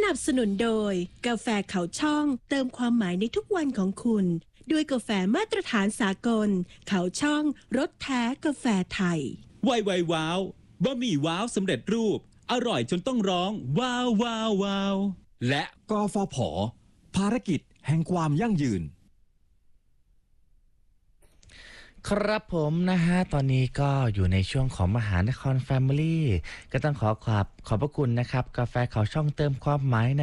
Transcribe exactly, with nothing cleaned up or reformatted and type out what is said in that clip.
นับสนุนโดยกาแฟเขาช่องเติมความหมายในทุกวันของคุณด้วยกาแฟมาตรฐานสากลเขาช่องรสแท้กาแฟไทยไวไวว้าวบะหมี่ว้าวสำเร็จรูปอร่อยจนต้องร้องว้าวว้าวว้าวและกฟผ.ภารกิจแห่งความยั่งยืนครับผมนะฮะตอนนี้ก็อยู่ในช่วงของมหานครแฟมิลี่ก็ต้องขอขอบขอบพระคุณนะครับกาแฟเขาช่องเติมความหมายใน